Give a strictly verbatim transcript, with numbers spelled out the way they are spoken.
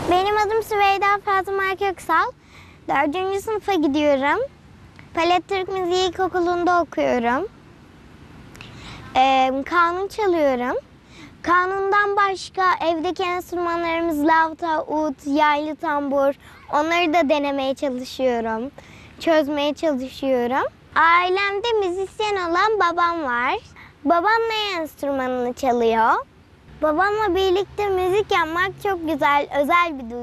Benim adım Süveyda Fatıma Köksal. Dördüncü sınıfa gidiyorum. Palet Türk Müziği İlkokulu'nda okuyorum. Ee, kanun çalıyorum. Kanundan başka evdeki enstrümanlarımız lavta, ud, yaylı tambur. Onları da denemeye çalışıyorum. Çözmeye çalışıyorum. Ailemde müzisyen olan babam var. Babam ney enstrümanını çalıyor. Babamla birlikte müzik yapmak çok güzel, özel bir duygu.